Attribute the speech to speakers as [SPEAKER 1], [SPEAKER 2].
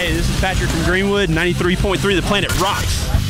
[SPEAKER 1] Hey, this is Patrick from Greenwood, 93.3 The Planet Rocks.